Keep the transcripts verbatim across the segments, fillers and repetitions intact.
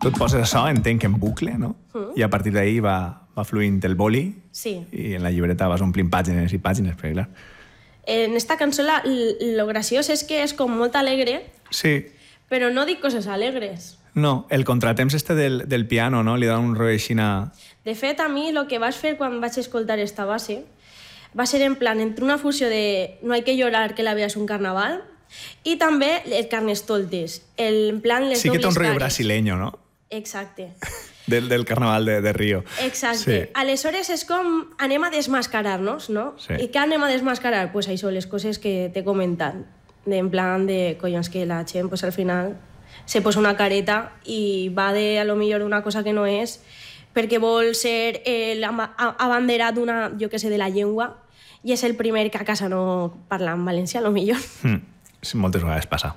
Tu et poses això, entenc que en bucle, no? Mm. I a partir d'ahir va, va fluint el boli sí. i en la llibreta vas omplint pàgines i pàgines, perquè clar... En esta cançó la, lo graciós és que és com molt alegre, sí. però no dic coses alegres. No, el contratemps este del, del piano, no? Li dona un rotllo aixina... De fet, a mi el que vaig fer quan vaig escoltar esta base va ser en plan, entre una fusió de No hay que llorar que la vida és un carnaval i també el Carnestoltes. El, en plan, les sí que té un rotllo cares. brasileño, no? Exacte. Del, del carnaval de, de Río. Exacte. Sí. Aleshores és com anem a desmascarar-nos, no? Sí. I què anem a desmascarar? Pues això, les coses que t'he comentat. De, en plan de, collons, que la gent pues, al final se posa una careta i va de, a lo millor, una cosa que no és perquè vol ser el abanderat d'una, jo que sé, de la llengua i és el primer que a casa no parla en valencià, a lo millor. Mm. Sí, moltes vegades passa.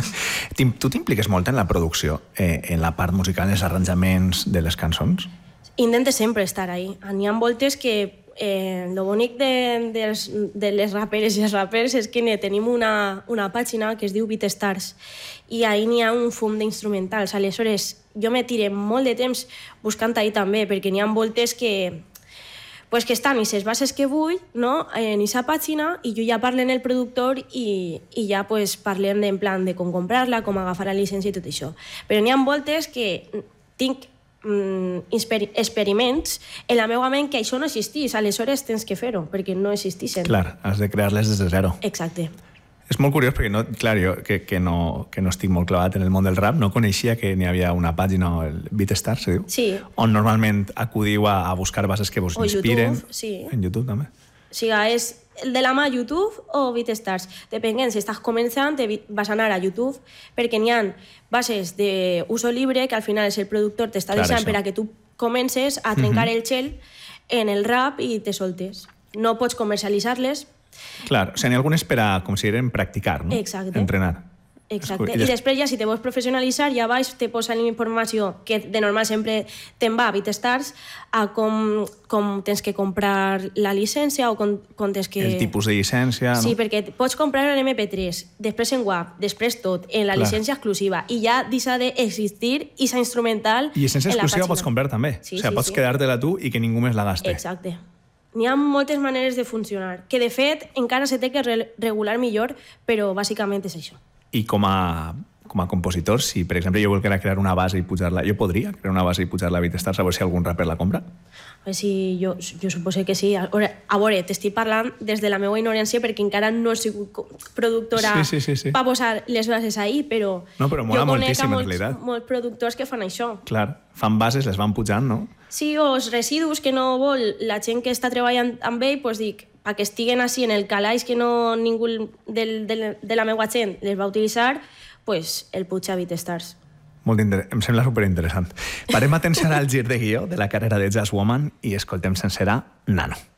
Tu t'impliques molt en la producció, eh, en la part musical, en els arranjaments de les cançons? Intente sempre estar ahí. N'hi ha voltes que eh, lo bonic de, de, les, de les raperes i els rapers és que tenim una, una pàgina que es diu BeatStars i ahí n'hi ha un fum d'instrumentals. Aleshores, jo me tire molt de temps buscant ahí també, perquè n'hi ha voltes que pues que estan i les bases que vull, no? En aquesta pàgina, i jo ja parlo en el productor i, i ja pues, parlem de, en plan de com comprar-la, com agafar la llicència i tot això. Però n'hi ha voltes que tinc mm, experiments en la meva ment que això no existís, aleshores tens que fer-ho, perquè no existeixen. Clar, has de crear-les des de zero. Exacte. És molt curiós perquè, no, clar, jo que, que, no, que no estic molt clavat en el món del rap, no coneixia que n'hi havia una pàgina, el BeatStars, se diu? Sí. On normalment acudiu a, a buscar bases que vos o inspiren. YouTube, sí. En YouTube, també. O sigui, és de la mà YouTube o BeatStars. Depenent, si estàs començant, vas anar a YouTube, perquè n'hi ha bases d'uso libre que al final és el productor t'està deixant per a que tu comences a trencar uh-huh. el gel en el rap i te soltes. No pots comercialitzar-les. Clar, o sigui, n'hi ha algunes per a, com si eren practicar, no? Exacte. Entrenar. Exacte. I després ja, si te vols professionalitzar, ja baix te posa la informació que de normal sempre te'n va a BeatStars a com, com tens que comprar la llicència o com, com tens que... El tipus de llicència, no? Sí, perquè pots comprar en eme pe tres, després en W A V, després tot, en la Clar. llicència exclusiva, i ja deixa d'existir isa instrumental I llicència exclusiva pots comprar també. Sí, o sigui, sí, pots sí. quedar-te-la tu i que ningú més la gaste. Exacte. N'hi ha moltes maneres de funcionar, que de fet encara se té que re regular millor, però bàsicament és això. I com a, com a compositor, si per exemple jo volguera crear una base i pujar-la, jo podria crear una base i pujar-la a BeatStars a veure si algun rapper la compra? A veure si jo, jo suposo que sí. A veure, a veure t'estic parlant des de la meva ignorància perquè encara no he sigut productora sí, sí, sí, sí. per posar les bases ahí, però, no, però mola jo conec moltíssim, a molts, en realitat. molts productors que fan això. Clar, fan bases, les van pujant, no? Sí, o els residus que no vol la gent que està treballant amb ell, doncs dic, perquè estiguen així en el calaix que no ningú del, del, de la meva gent les va utilitzar, pues el puig a BeatStars. Molt em sembla superinteressant. Parem atenció al gir de guió de la carrera de Jazz Woman i escoltem sencera Nano.